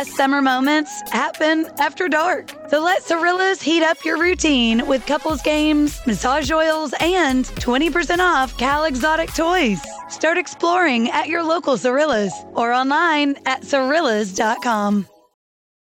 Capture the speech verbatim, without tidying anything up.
best summer moments happen after dark. So let Cirillas heat up your routine with couples games, massage oils, and twenty percent off Cal Exotic toys. Start exploring at your local Cirillas or online at cirillas dot com.